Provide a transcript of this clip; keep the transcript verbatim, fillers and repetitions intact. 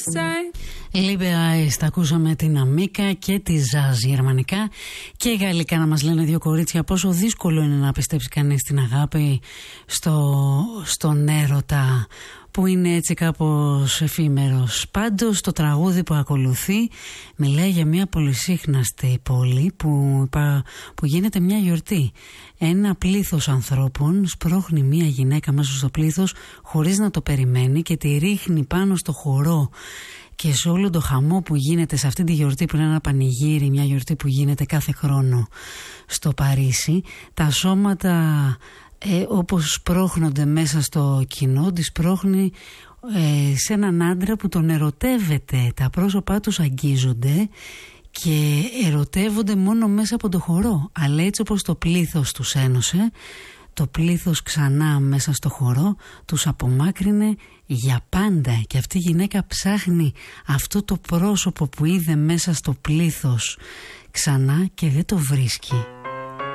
Λίμπε Eyes, τα ακούσαμε την Αμίκα και τη Ζαζ γερμανικά και γαλλικά να μας λένε δύο κορίτσια πόσο δύσκολο είναι να πιστέψει κανείς στην αγάπη, στο, στον έρωτα που είναι έτσι κάπως εφήμερος. Πάντως το τραγούδι που ακολουθεί μιλάει για μια πολυσύχναστη πόλη που, που γίνεται μια γιορτή. Ένα πλήθος ανθρώπων σπρώχνει μια γυναίκα μέσα στο πλήθος χωρίς να το περιμένει και τη ρίχνει πάνω στο χορό. Και σε όλο το χαμό που γίνεται σε αυτή τη γιορτή που είναι ένα πανηγύρι, μια γιορτή που γίνεται κάθε χρόνο στο Παρίσι, τα σώματα ε, όπως σπρώχνονται μέσα στο κοινό, τη σπρώχνει ε, σε έναν άντρα που τον ερωτεύεται. Τα πρόσωπά τους αγγίζονται και ερωτεύονται μόνο μέσα από το χορό. Αλλά έτσι όπως το πλήθος τους ένωσε, το πλήθος ξανά μέσα στο χορό τους απομάκρυνε για πάντα. Και αυτή η γυναίκα ψάχνει αυτό το πρόσωπο που είδε μέσα στο πλήθος ξανά και δεν το βρίσκει.